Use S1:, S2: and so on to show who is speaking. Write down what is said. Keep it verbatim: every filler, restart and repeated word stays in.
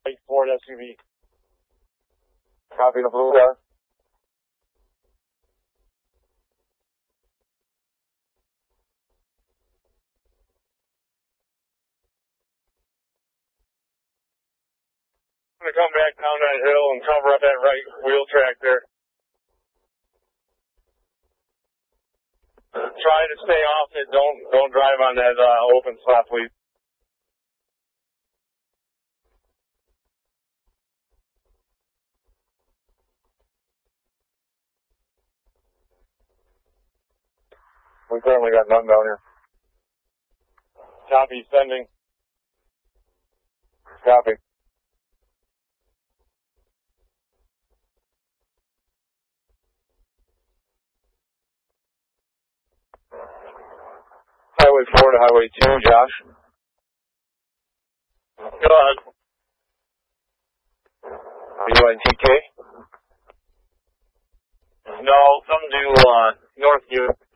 S1: Ford S U V. Copy the blue car. I'm going to come back down that hill and cover up that right wheel track there. Try to stay off it. Don't don't drive on that uh, open spot, please. We currently got none down here. Copy, sending. Copy. Highway four to Highway two, Josh. Go ahead. Are you on T K? No, come to uh, Northview.